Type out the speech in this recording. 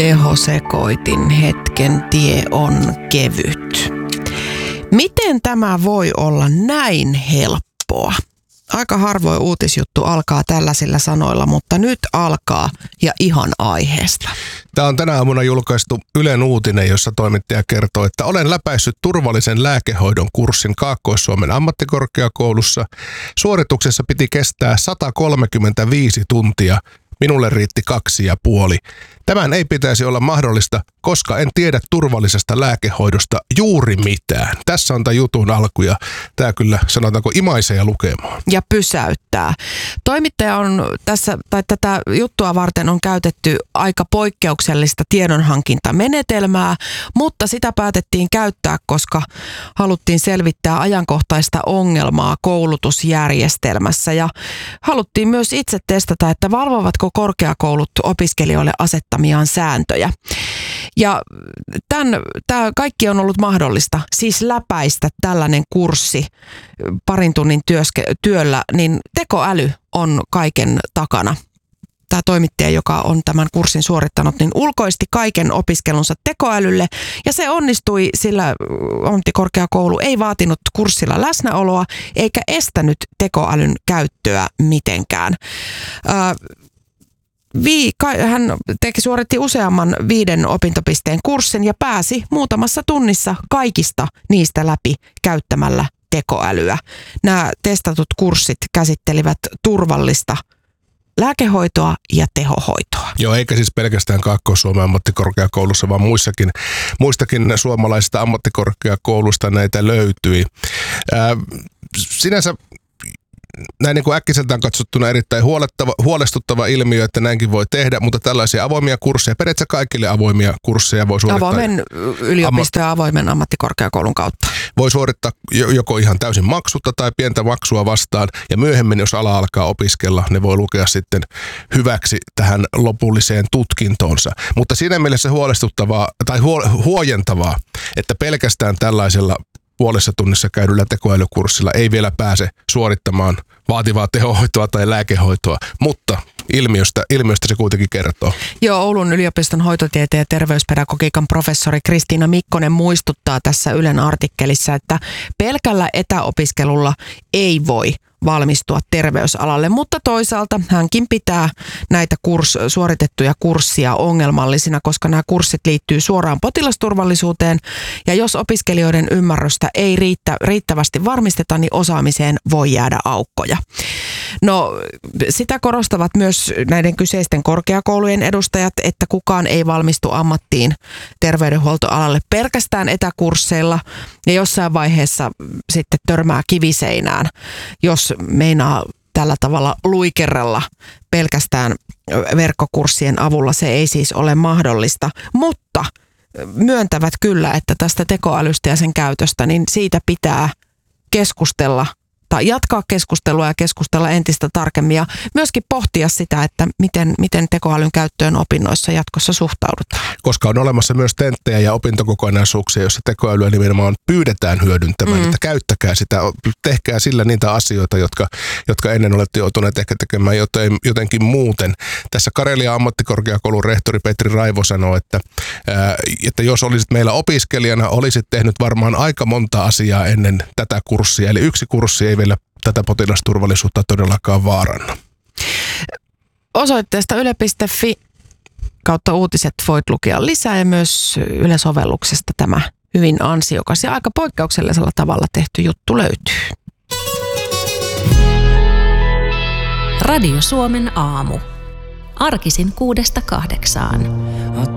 tehosekoitin hetken tie on kevyt. Miten tämä voi olla näin helppoa? Aika harvoin uutisjuttu alkaa tällaisilla sanoilla, mutta nyt alkaa ja ihan aiheesta. Tämä on tänä aamuna julkaistu Ylen uutinen, jossa toimittaja kertoo, että olen läpäissyt turvallisen lääkehoidon kurssin Kaakkois-Suomen ammattikorkeakoulussa. Suorituksessa piti kestää 135 tuntia. Minulle riitti 2,5. Tämän ei pitäisi olla mahdollista, koska en tiedä turvallisesta lääkehoidosta juuri mitään. Tässä on tämä jutun alku ja tämä kyllä sanotaanko imaisee lukemaan. Ja pysäyttää. Toimittaja on tässä, tai tätä juttua varten on käytetty aika poikkeuksellista tiedonhankintamenetelmää, mutta sitä päätettiin käyttää, koska haluttiin selvittää ajankohtaista ongelmaa koulutusjärjestelmässä ja haluttiin myös itse testata, että valvovatko korkeakoulut opiskelijoille asettamiaan sääntöjä. Ja tämä kaikki on ollut mahdollista, siis läpäistä tällainen kurssi parin tunnin työllä, niin tekoäly on kaiken takana. Tämä toimittaja, joka on tämän kurssin suorittanut, niin ulkoisti kaiken opiskelunsa tekoälylle ja se onnistui, sillä ammattikorkeakoulu ei vaatinut kurssilla läsnäoloa eikä estänyt tekoälyn käyttöä mitenkään. Hän suoritti useamman 5 opintopisteen kurssin ja pääsi muutamassa tunnissa kaikista niistä läpi käyttämällä tekoälyä. Nämä testatut kurssit käsittelivät turvallista lääkehoitoa ja tehohoitoa. Joo, eikä siis pelkästään Kaakkois-Suomen ammattikorkeakoulussa, vaan muistakin suomalaisista ammattikorkeakouluista näitä löytyi. Sinänsä näin niin kuin äkkiseltään katsottuna erittäin huolestuttava ilmiö, että näinkin voi tehdä, mutta tällaisia avoimia kursseja, periaatteessa kaikille avoimia kursseja voi suorittaa. Avoimen yliopiston ja avoimen ammattikorkeakoulun kautta. Voi suorittaa joko ihan täysin maksutta tai pientä maksua vastaan, ja myöhemmin, jos ala alkaa opiskella, ne voi lukea sitten hyväksi tähän lopulliseen tutkintoonsa. Mutta siinä mielessä huolestuttavaa tai huojentavaa, että pelkästään tällaisella puolessa tunnissa käydyllä tekoälykurssilla ei vielä pääse suorittamaan vaativaa tehohoitoa tai lääkehoitoa, mutta ilmiöstä se kuitenkin kertoo. Joo, Oulun yliopiston hoitotieteen ja terveyspedagogiikan professori Kristiina Mikkonen muistuttaa tässä Ylen artikkelissa, että pelkällä etäopiskelulla ei voi valmistua terveysalalle, mutta toisaalta hänkin pitää näitä suoritettuja kurssia ongelmallisina, koska nämä kurssit liittyy suoraan potilasturvallisuuteen ja jos opiskelijoiden ymmärrystä ei riittävästi varmisteta, niin osaamiseen voi jäädä aukkoja. No, sitä korostavat myös näiden kyseisten korkeakoulujen edustajat, että kukaan ei valmistu ammattiin terveydenhuoltoalalle pelkästään etäkursseilla ja jossain vaiheessa sitten törmää kiviseinään, jos meinaa tällä tavalla luikerella pelkästään verkkokurssien avulla. Se ei siis ole mahdollista, mutta myöntävät kyllä, että tästä tekoälystä ja sen käytöstä, niin siitä pitää keskustella tai jatkaa keskustelua ja keskustella entistä tarkemmin ja myöskin pohtia sitä, että miten tekoälyn käyttöön opinnoissa jatkossa suhtaudutaan. Koska on olemassa myös tenttejä ja opintokokonaisuuksia, joissa tekoälyä nimenomaan pyydetään hyödyntämään, että käyttäkää sitä, tehkää sillä niitä asioita, jotka ennen olette joutuneet ehkä tekemään jotenkin muuten. Tässä Karelian ammattikorkeakoulun rehtori Petri Raivo sanoo, että jos olisit meillä opiskelijana, olisit tehnyt varmaan aika monta asiaa ennen tätä kurssia, eli yksi kurssi ei vielä tätä potilasturvallisuutta todellakaan vaaranna. Osoitteesta yle.fi/uutiset voit lukea lisää ja myös Yle-sovelluksesta tämä hyvin ansiokas ja aika poikkeuksellisella tavalla tehty juttu löytyy. Radio Suomen aamu. Arkisin 6–8.